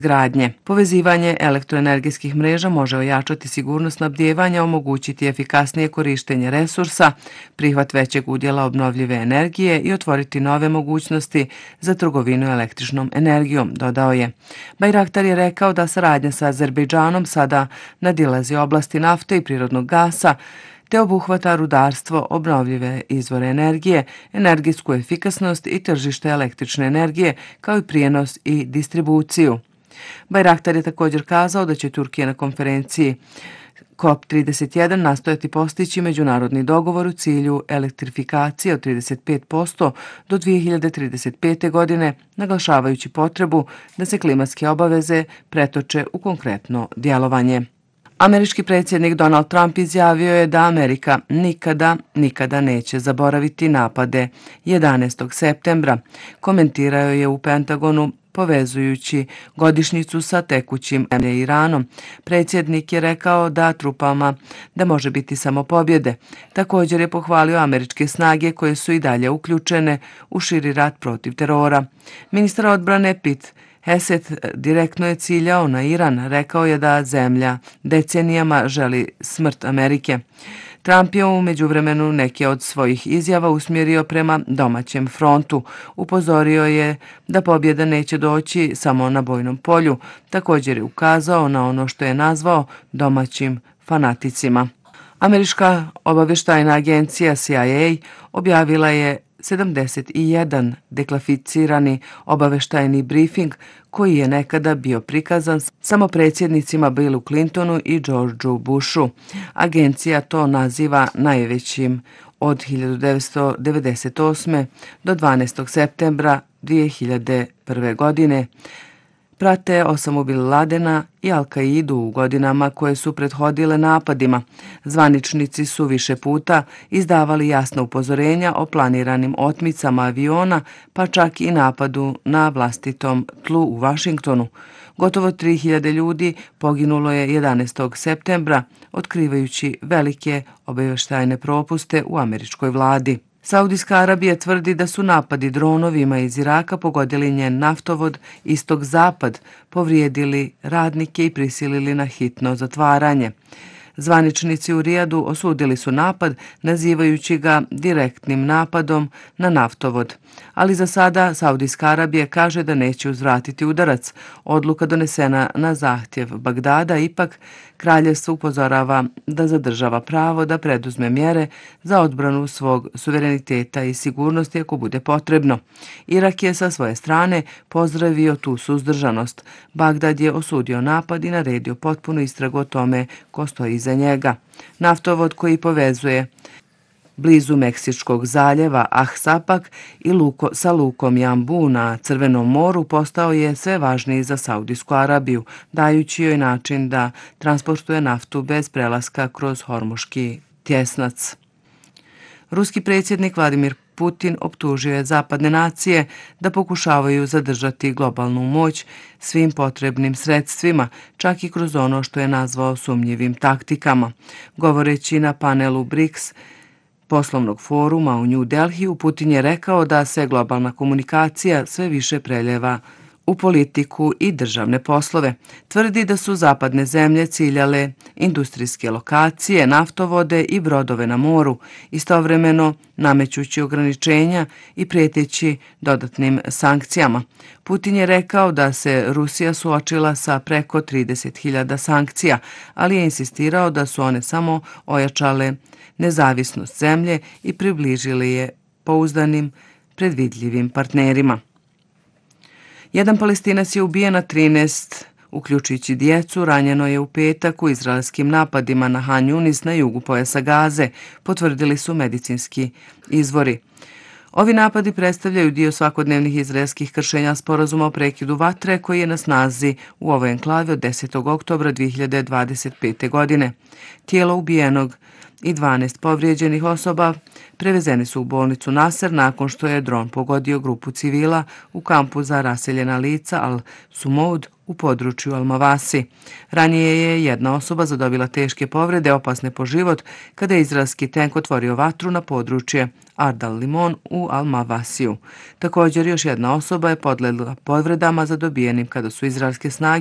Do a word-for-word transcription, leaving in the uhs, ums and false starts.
gradnje. Povezivanje elektroenergetskih mreža može ojačati sigurnost snabdijevanja, omogućiti efikasnije korištenje resursa, prihvat većeg udjela obnovljive energije i otvoriti nove mogućnosti za trgovinu električnom energijom, dodao je. Bajraktar je rekao da saradnja sa Azerbejdžanom sada nadilazi oblasti nafte i prirodnog gasa, te obuhvata rudarstvo, obnovljive izvore energije, energetsku efikasnost i tržište električne energije, kao i prijenos i distribuciju. Bajraktar je također kazao da će Turkija na konferenciji C O P trideset jedan nastojati postići međunarodni dogovor u cilju elektrifikacije od trideset pet posto do dvije hiljade trideset pete. godine, naglašavajući potrebu da se klimatske obaveze pretoče u konkretno djelovanje. Američki predsjednik Donald Trump izjavio je da Amerika nikada, nikada neće zaboraviti napade jedanaestog septembra. Komentirao je u Pentagonu povezujući godišnjicu sa tekućim Iranom. Predsjednik je rekao da trupama da može biti samo pobjede. Također je pohvalio američke snage koje su i dalje uključene u širi rat protiv terora. Ministar odbrane Pete Hegseth direktno je ciljao na Iran, rekao je da zemlja decenijama želi smrt Amerike. Trump je u međuvremenu neke od svojih izjava usmjerio prema domaćem frontu. Upozorio je da pobjeda neće doći samo na bojnom polju. Također je ukazao na ono što je nazvao domaćim fanaticima. Američka obavještajna agencija C I A objavila je sedamdeset jedan deklasificirani obavještajni brifing koji je nekada bio prikazan samo predsjednicima Billu Clintonu i Georgeu Bushu. Agencija to naziva najvećim od hiljadu devetsto devedeset osme. do dvanaestog septembra dvije hiljade prve. godine. Prate Osamu Bin Ladena i Al-Kaidu u godinama koje su prethodile napadima. Zvaničnici su više puta izdavali jasna upozorenja o planiranim otmicama aviona, pa čak i napadu na vlastitom tlu u Vašingtonu. Gotovo tri hiljade ljudi poginulo je jedanaestog septembra, otkrivajući velike obavještajne propuste u američkoj vladi. Saudijska Arabija tvrdi da su napadi dronovima iz Iraka pogodili njen naftovod istok-zapad, povrijedili radnike i prisilili na hitno zatvaranje. Zvaničnici u Rijadu osudili su napad, nazivajući ga direktnim napadom na naftovod. Ali za sada Saudijska Arabija kaže da neće uzvratiti udarac. Odluka donesena na zahtjev Bagdada, ipak kraljevstvo upozorava da zadržava pravo da preduzme mjere za odbranu svog suvereniteta i sigurnosti ako bude potrebno. Irak je sa svoje strane pozdravio tu suzdržanost. Bagdad je osudio napad i naredio potpunu istragu o tome ko stoji iza njega. Naftovod koji povezuje blizu Meksičkog zaljeva Ahsapak i luko, sa lukom Jambu na Crvenom moru postao je sve važniji za Saudijsku Arabiju, dajući joj način da transportuje naftu bez prelaska kroz Hormuški tjesnac. Ruski predsjednik Vladimir Putin optužio je zapadne nacije da pokušavaju zadržati globalnu moć svim potrebnim sredstvima, čak i kroz ono što je nazvao sumnjivim taktikama. Govoreći na panelu BRICS poslovnog foruma u New Delhiju, Putin je rekao da se globalna komunikacija sve više preljeva u politiku i državne poslove. Tvrdi da su zapadne zemlje ciljale industrijske lokacije, naftovode i brodove na moru, istovremeno namećući ograničenja i prijeteći dodatnim sankcijama. Putin je rekao da se Rusija suočila sa preko trideset hiljada sankcija, ali je insistirao da su one samo ojačale nezavisnost zemlje i približili je pouzdanim, predvidljivim partnerima. Jedan Palestinac je ubijen, a trinaest, uključujući djecu, ranjeno je u petak u izraelskim napadima na Han Yunis na jugu pojasa Gaze, potvrdili su medicinski izvori. Ovi napadi predstavljaju dio svakodnevnih izraelskih kršenja sporazuma o prekidu vatre koji je na snazi u ovoj enklavi od desetog oktobra dvije hiljade dvadeset pete. godine. Tijelo ubijenog i dvanaest povrijeđenih osoba prevezeni su u bolnicu Nasser nakon što je dron pogodio grupu civila u kampu za raseljena lica Al-Sumoud u području Al-Mavasi. Ranije je jedna osoba zadobila teške povrede, opasne po život, kada je izraelski tank otvorio vatru na područje Ard al-Limon u Al-Mavasiju. Također još jedna osoba je podlegla povredama zadobijenim kada su izraelske snage